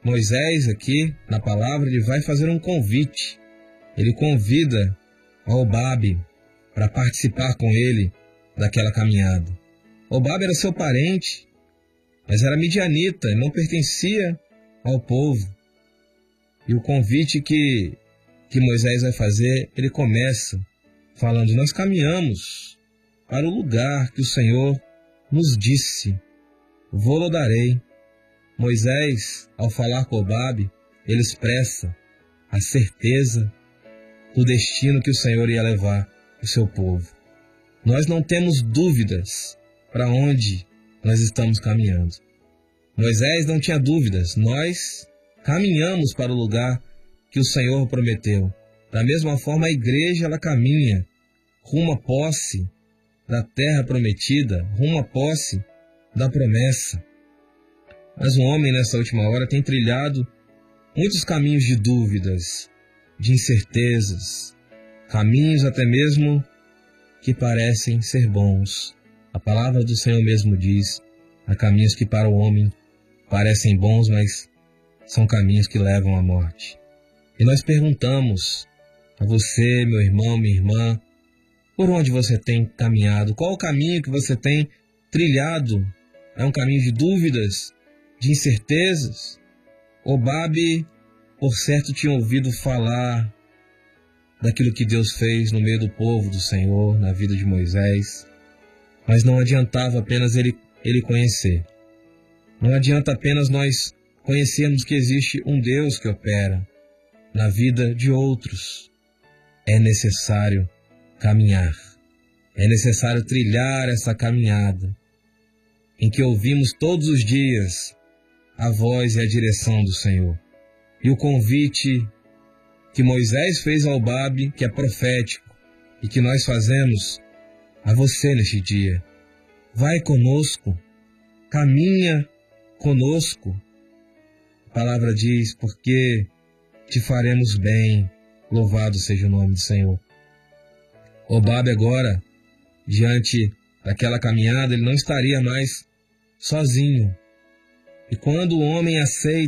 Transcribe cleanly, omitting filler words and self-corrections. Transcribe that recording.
Moisés aqui, na palavra, ele vai fazer um convite. Ele convida Hobabe para participar com ele daquela caminhada. Hobabe era seu parente, mas era midianita, não pertencia ao povo. E o convite que Moisés vai fazer, ele começa falando: nós caminhamos para o lugar que o Senhor nos disse, vou-lo darei. Moisés, ao falar com Hobabe, ele expressa a certeza do destino que o Senhor ia levar o seu povo. Nós não temos dúvidas para onde nós estamos caminhando. Moisés não tinha dúvidas, nós caminhamos para o lugar que o Senhor prometeu. Da mesma forma, a igreja ela caminha rumo à posse da terra prometida, rumo à posse da promessa. Mas o homem nessa última hora tem trilhado muitos caminhos de dúvidas, de incertezas, caminhos até mesmo que parecem ser bons. A palavra do Senhor mesmo diz: há caminhos que para o homem parecem bons, mas são caminhos que levam à morte. E nós perguntamos a você, meu irmão, minha irmã, por onde você tem caminhado? Qual o caminho que você tem trilhado? É um caminho de dúvidas, de incertezas? Hobabe, por certo, tinha ouvido falar daquilo que Deus fez no meio do povo do Senhor, na vida de Moisés, mas não adiantava apenas ele conhecer. Não adianta apenas nós conhecermos que existe um Deus que opera na vida de outros. É necessário caminhar. É necessário trilhar essa caminhada em que ouvimos todos os dias a voz e a direção do Senhor. E o convite que Moisés fez ao Hobabe, que é profético, e que nós fazemos a você neste dia. Vai conosco, caminha conosco. A palavra diz: porque te faremos bem, louvado seja o nome do Senhor. Hobabe agora, diante daquela caminhada, ele não estaria mais sozinho. E quando o homem aceita